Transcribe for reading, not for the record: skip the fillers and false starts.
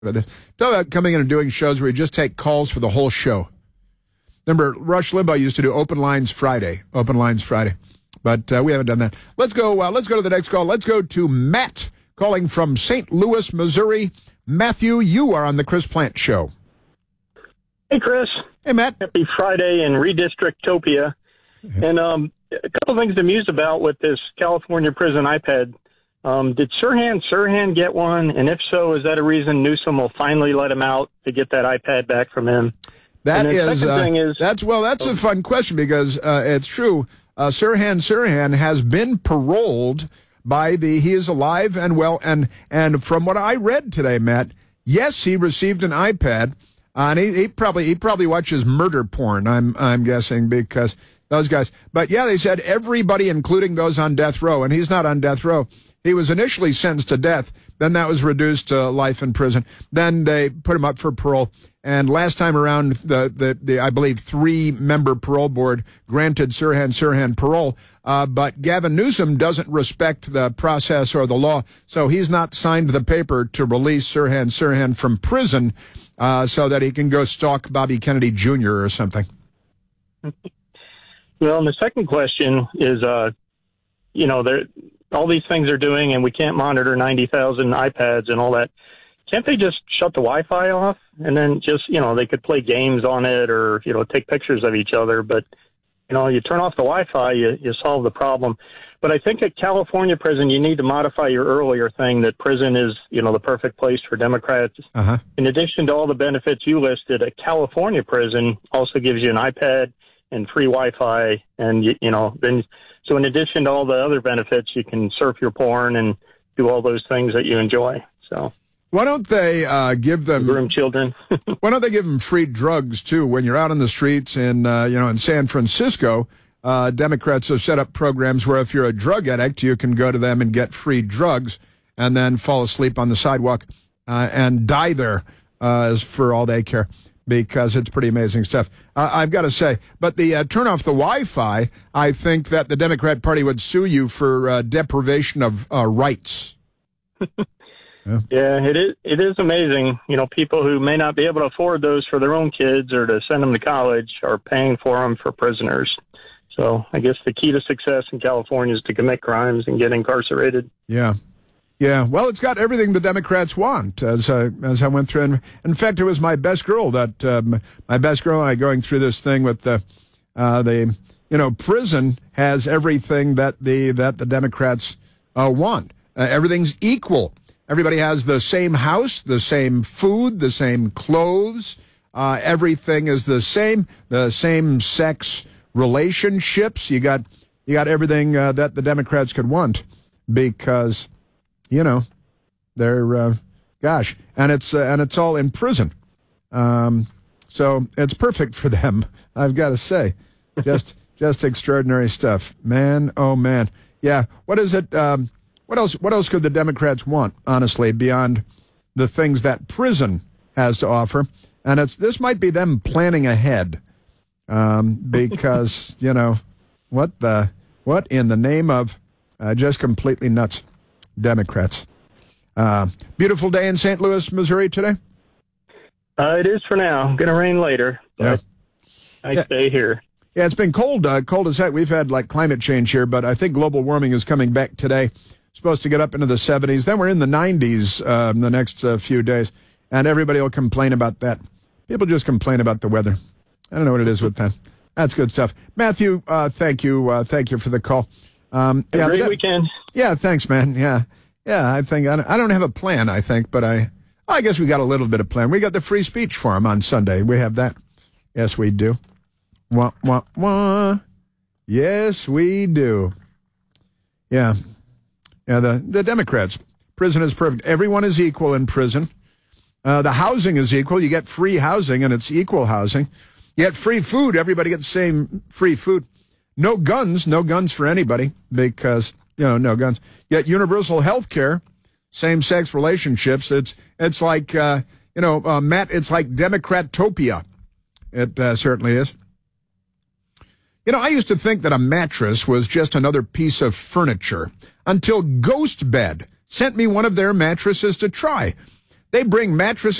Talk about coming in and doing shows where you just take calls for the whole show. Remember, Rush Limbaugh used to do Open Lines Friday. But we haven't done that. Let's go to the next call. Let's go to Matt calling from St. Louis, Missouri. Matthew, you are on the Chris Plant Show. Hey, Chris. Hey, Matt. Happy Friday in Redistrictopia. And a couple things to muse about with this California prison iPad. Did Sirhan get one? And if so, is that a reason Newsom will finally let him out to get that iPad back from him? That's a fun question because it's true. Sirhan has been paroled by he is alive and well. And from what I read today, Matt, yes, he received an iPad. And he probably watches murder porn, I'm guessing, because those guys. But yeah, they said everybody, including those on death row, and he's not on death row. He was initially sentenced to death. Then that was reduced to life in prison. Then they put him up for parole. And last time around, the I believe 3-member parole board granted Sirhan parole. But Gavin Newsom doesn't respect the process or the law, so he's not signed the paper to release Sirhan from prison, so that he can go stalk Bobby Kennedy Jr. or something. Well, and the second question is, all these things are doing, and we can't monitor 90,000 iPads and all that. Can't they just shut the Wi-Fi off and then just, they could play games on it or, take pictures of each other. But, you turn off the Wi-Fi, you solve the problem. But I think at California prison, you need to modify your earlier thing that prison is, the perfect place for Democrats. Uh-huh. In addition to all the benefits you listed, a California prison also gives you an iPad and free Wi-Fi. And, so in addition to all the other benefits, you can surf your porn and do all those things that you enjoy. So why don't they give them groom children? Why don't they give them free drugs too? When you're out on the streets in in San Francisco, Democrats have set up programs where if you're a drug addict, you can go to them and get free drugs and then fall asleep on the sidewalk and die there as for all they care. Because it's pretty amazing stuff. I've got to say, but the turn off the Wi-Fi, I think that the Democrat Party would sue you for deprivation of rights. Yeah, it is amazing. People who may not be able to afford those for their own kids or to send them to college are paying for them for prisoners. So I guess the key to success in California is to commit crimes and get incarcerated. Yeah. Yeah, well, it's got everything the Democrats want, as I went through. And in fact, it was my best girl going through this thing with the prison has everything that the Democrats want. Everything's equal. Everybody has the same house, the same food, the same clothes. Everything is the same sex relationships. You got everything that the Democrats could want because. They're, and it's all in prison. So it's perfect for them, I've got to say. Just extraordinary stuff. Man, oh man. Yeah. What is it? What else could the Democrats want, honestly, beyond the things that prison has to offer? And this might be them planning ahead. Because, what in the name of, just completely nuts. Democrats. Beautiful day in St. Louis, Missouri today? It is for now. Going to rain later, but I stay here. Yeah, it's been cold as heck. We've had climate change here, but I think global warming is coming back today. Supposed to get up into the 70s. Then we're in the 90s the next few days, and everybody will complain about that. People just complain about the weather. I don't know what it is with that. That's good stuff. Matthew, thank you. Thank you for the call. Great weekend. Yeah, thanks, man. Yeah. I think I don't have a plan. I think, but I guess we got a little bit of plan. We got the free speech forum on Sunday. We have that. Yes, we do. Wah wah wah. Yes, we do. Yeah. The Democrats. Prison is perfect. Everyone is equal in prison. The housing is equal. You get free housing, and it's equal housing. You get free food. Everybody gets the same free food. No guns for anybody because, no guns. Yet universal health care, same-sex relationships. It's like, Matt, it's like Democratopia. It certainly is. I used to think that a mattress was just another piece of furniture until Ghost Bed sent me one of their mattresses to try. They bring mattresses